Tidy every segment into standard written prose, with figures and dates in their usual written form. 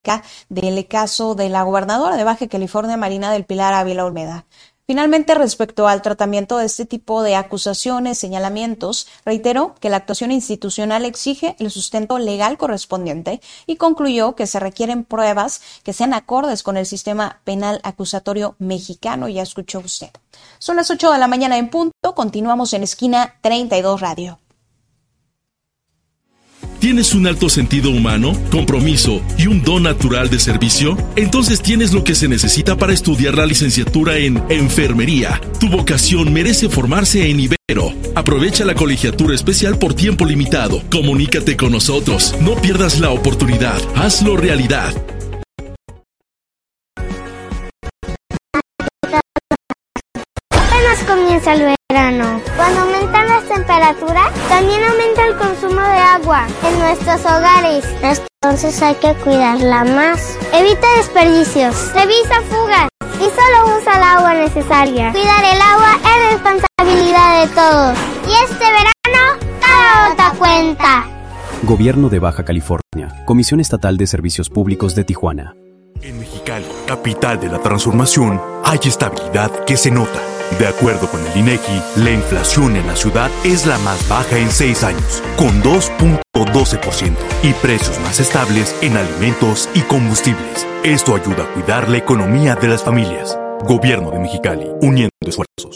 del caso de la gobernadora de Baja California, Marina del Pilar Ávila Olmeda. Finalmente, respecto al tratamiento de este tipo de acusaciones, señalamientos, reiteró que la actuación institucional exige el sustento legal correspondiente y concluyó que se requieren pruebas que sean acordes con el sistema penal acusatorio mexicano. Ya escuchó usted. Son las 8 de la mañana en punto. Continuamos en Esquina 32 Radio. ¿Tienes un alto sentido humano, compromiso y un don natural de servicio? Entonces tienes lo que se necesita para estudiar la licenciatura en Enfermería. Tu vocación merece formarse en Ibero. Aprovecha la colegiatura especial por tiempo limitado. Comunícate con nosotros. No pierdas la oportunidad. Hazlo realidad. Apenas comienza el verano. Cuando aumentan las temperaturas, también aumenta el consumo de agua en nuestros hogares. Entonces hay que cuidarla más. Evita desperdicios, revisa fugas y solo usa el agua necesaria. Cuidar el agua es responsabilidad de todos. Y este verano, cada gota cuenta. Gobierno de Baja California. Comisión Estatal de Servicios Públicos de Tijuana. En Mexicali, capital de la transformación, hay estabilidad que se nota. De acuerdo con el INEGI, la inflación en la ciudad es la más baja en 6 años, con 2.12%, y precios más estables en alimentos y combustibles. Esto ayuda a cuidar la economía de las familias. Gobierno de Mexicali, uniendo esfuerzos.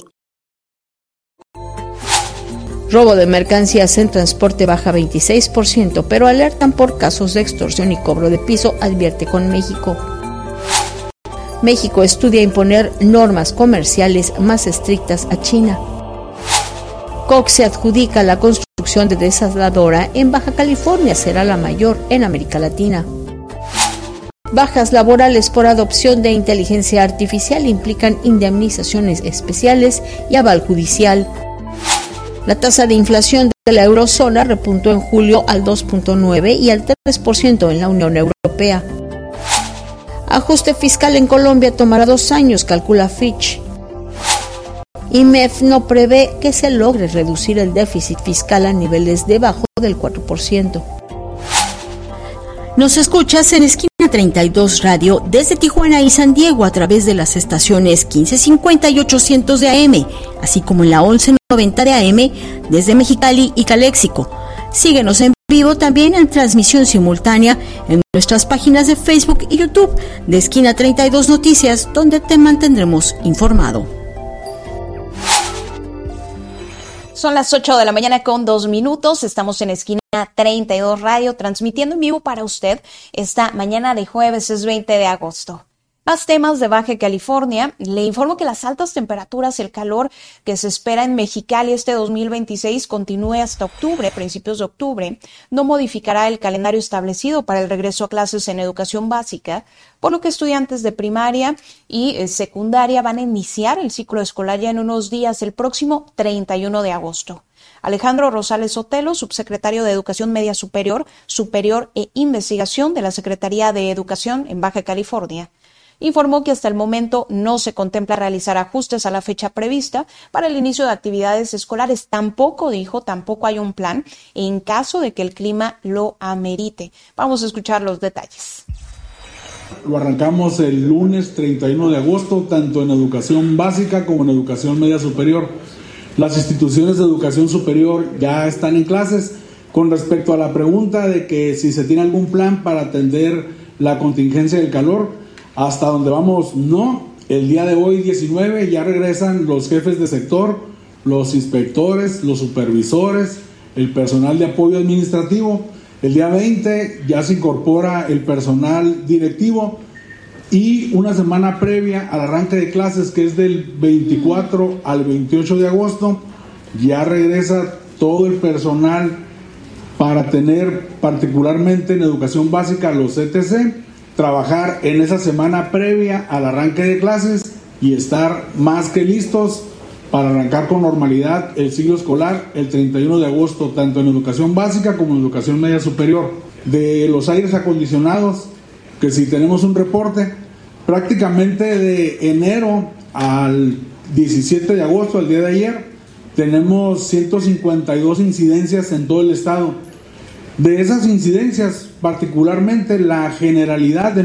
Robo de mercancías en transporte baja 26%, pero alertan por casos de extorsión y cobro de piso, advierte Conméxico. México estudia imponer normas comerciales más estrictas a China. Cox se adjudica la construcción de desaladora en Baja California, será la mayor en América Latina. Bajas laborales por adopción de inteligencia artificial implican indemnizaciones especiales y aval judicial. La tasa de inflación de la eurozona repuntó en julio al 2.9% y al 3% en la Unión Europea. Ajuste fiscal en Colombia tomará 2 años, calcula Fitch. IMEF no prevé que se logre reducir el déficit fiscal a niveles debajo del 4%. Nos escuchas en Esquina 32 Radio desde Tijuana y San Diego a través de las estaciones 1550 y 800 de AM, así como en la 1190 de AM desde Mexicali y Caléxico. Síguenos en vivo también en transmisión simultánea en nuestras páginas de Facebook y YouTube de Esquina 32 Noticias, donde te mantendremos informado. Son las 8 de la mañana con 2 minutos. Estamos en Esquina 32 Radio, transmitiendo en vivo para usted esta mañana de jueves, es 20 de agosto. Más temas de Baja California. Le informo que las altas temperaturas, el calor que se espera en Mexicali este 2026 continúe hasta octubre, principios de octubre. No modificará el calendario establecido para el regreso a clases en educación básica, por lo que estudiantes de primaria y secundaria van a iniciar el ciclo escolar ya en unos días, el próximo 31 de agosto. Alejandro Rosales Sotelo, subsecretario de Educación Media Superior e Investigación de la Secretaría de Educación en Baja California, informó que hasta el momento no se contempla realizar ajustes a la fecha prevista para el inicio de actividades escolares. Tampoco hay un plan en caso de que el clima lo amerite. Vamos a escuchar los detalles. Lo arrancamos el lunes 31 de agosto, tanto en educación básica como en educación media superior. Las instituciones de educación superior ya están en clases. Con respecto a la pregunta de que si se tiene algún plan para atender la contingencia del calor, hasta donde vamos, no. El día de hoy, 19, ya regresan los jefes de sector, los inspectores, los supervisores, el personal de apoyo administrativo. El día 20 ya se incorpora el personal directivo y una semana previa al arranque de clases, que es del 24 al 28 de agosto, ya regresa todo el personal para tener, particularmente en educación básica, los ETC, trabajar en esa semana previa al arranque de clases y estar más que listos para arrancar con normalidad el ciclo escolar el 31 de agosto, tanto en educación básica como en educación media superior. De los aires acondicionados, que si tenemos un reporte, prácticamente de enero al 17 de agosto, al día de ayer, tenemos 152 incidencias en todo el estado. De esas incidencias, particularmente la generalidad de